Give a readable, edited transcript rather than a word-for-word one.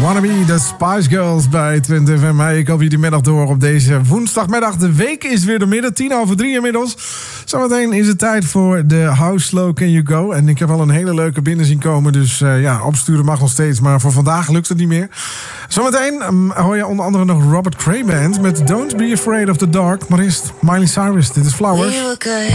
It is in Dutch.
Wannabe, de Spice Girls bij Twente FM. Ik hoop jullie middag door op deze woensdagmiddag. De week is weer door midden, 2:10 inmiddels. Zometeen is het tijd voor de How Slow Can You Go. En ik heb al een hele leuke binnen zien komen. Dus opsturen mag nog steeds. Maar voor vandaag lukt het niet meer. Zometeen hoor je onder andere nog Robert Cray Band met Don't Be Afraid of the Dark. Maar eerst Miley Cyrus, dit is Flowers.